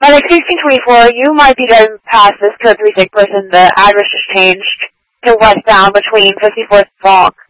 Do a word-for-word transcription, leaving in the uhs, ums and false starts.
And at sixteen twenty-four, you might be driving past this code three six person. The address just changed to westbound between fifty-fourth and Falk.